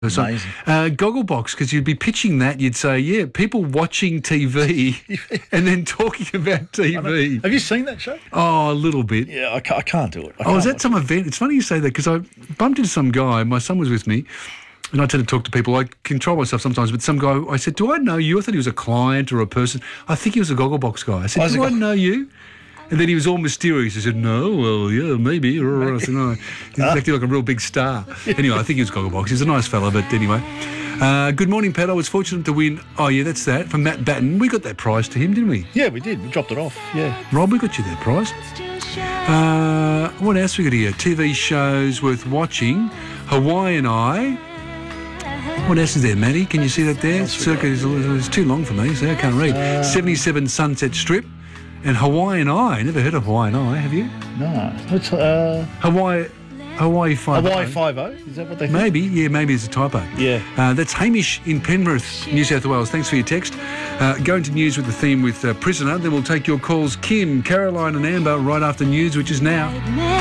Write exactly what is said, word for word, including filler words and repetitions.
So, Amazing. uh, Gogglebox, because you'd be pitching that, you'd say, yeah, people watching T V and then talking about T V. Have you seen that show? Oh, a little bit. Yeah, I can't, I can't do it. I Oh, was can't that some watch event? It's funny you say that because I bumped into some guy. My son was with me, and I tend to talk to people. I control myself sometimes, but some guy, I said, do I know you? I thought he was a client or a person. I think he was a Gogglebox guy. I said, Oh, is do it I go- know you? And then he was all mysterious. He said, no, well, yeah, maybe. I said, no. He's acting like a real big star. Anyway, I think he was Gogglebox. He's a nice fella, but anyway. Uh, good morning, Pat. I was fortunate to win. Oh, yeah, that's that. From Matt Batten. We got that prize to him, didn't we? it. Yeah, we did. We dropped it off. Yeah. Rob, we got you that prize. Uh, what else we got here? T V shows worth watching. Hawaii and I. What else is there, Matty? Can you see that there? Circa is it's too long for me, so I can't read. Uh, seventy-seven Sunset Strip. And Hawaii and I. Never heard of Hawaii and I, have you? No. It's uh, Hawaii... Hawaii five. Hawaii five oh. Is that what they think? Maybe, yeah, maybe it's a typo. Yeah. Uh, that's Hamish in Penrith, New South Wales. Thanks for your text. Uh, going to news with the theme with uh, Prisoner. Then we'll take your calls, Kim, Caroline and Amber, right after news, which is now.